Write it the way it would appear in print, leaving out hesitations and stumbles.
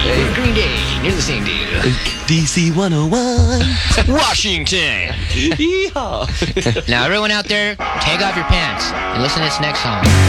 Hey. Green Day, you're listening to DC 101. Washington. Yeehaw. Now, everyone out there, take off your pants and listen to this next song.